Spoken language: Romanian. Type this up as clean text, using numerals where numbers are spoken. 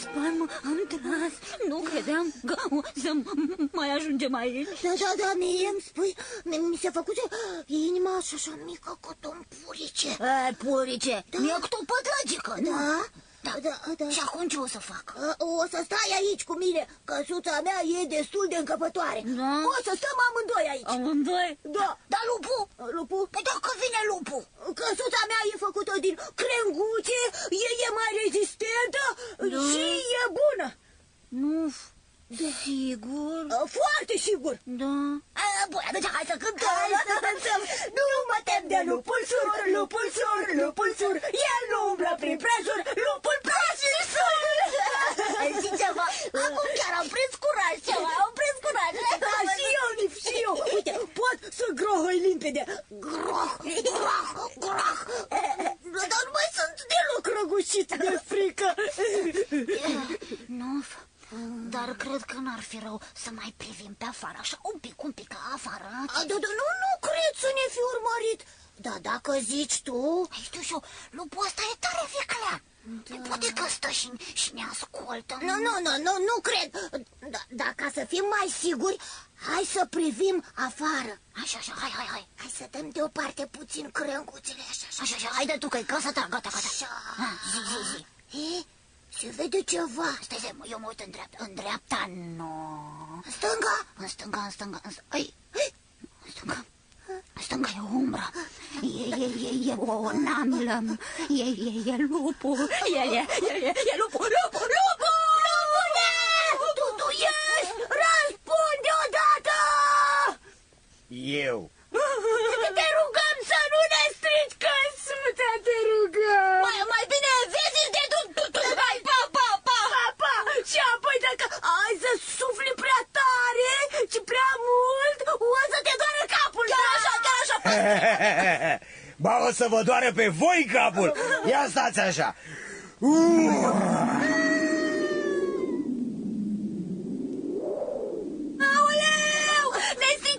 palmă am tras. Nu credeam că o să mai ajungem aici. Da, mie îmi spui, mi se făcuse inima așa mică cât un purice. Purice, mi-e cât o pătrăgică, Da. Și acum ce o să fac? O să stai aici cu mine, căsuța mea e destul de încăpătoare. O să stăm amândoi aici. Amândoi? Da. Dar lupul? Lupul? Păi dacă vine lupul? Căsuța mea e făcută din crenguțe, e mai rezistentă și e bună. Nu, sigur? Foarte sigur. Da. Bun, atunci hai să cântăm. Nu mă tem de lupul sur, lupul sur, lupul sur. El umblă prin prejur, lupul prejur sur. Zici ceva? Acum chiar am prins curaj ceva, Da, și eu. Uite, pot să grohăi limpede. Groh. Dar nu mai sunt deloc răgușit de frică. Nu, dar cred că n-ar fi rău să mai privim pe afară, așa un pic afară. Nu cred să ne fi urmărit. Dar dacă zici tu... Știu și eu, lupul ăsta e tare viclean. Poate că stă și ne ascultă. Nu cred. Dar ca să fim mai siguri, hai să privim afară. Așa, hai. Hai să dăm deoparte puțin crânguțele, așa. Haide tu, că e casa ta, gata. Așa. Zi. Se vede ceva. Stai, eu mă uit în dreapta. În dreapta, nu. În stânga? În stânga. În stânga e o umbră. E o namilă. E lupul. E lupul. Lupule! Tu ești! Răspunde odată! Eu. Te rugăm să nu ne strici căsuța, te rugăm! Mai bine vezi de tu. Hai, pa! Și apoi dacă ai să sufli prea tare și prea mult, o să te doară capul! Chiar așa. Ba, o să vă doară pe voi capul. Ia stați așa.